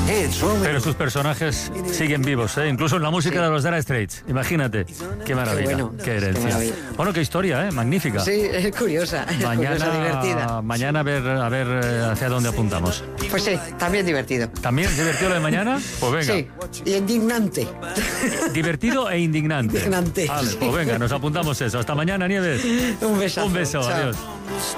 Pero sus personajes siguen vivos, ¿eh? Incluso en la música de los Dire Straits. Imagínate. Qué maravilla. Bueno, qué herencia. qué maravilla. Bueno, qué historia, ¿eh? Magnífica. Sí, es curiosa. Curiosa, divertida. Mañana a ver hacia dónde apuntamos. Pues sí, también divertido. ¿También divertido lo de mañana? Pues venga. Sí, y indignante. Divertido e indignante. Indignante. Vale, pues venga, nos apuntamos eso. Hasta mañana, Nieves. Un besazo. Un beso, Chao. adiós.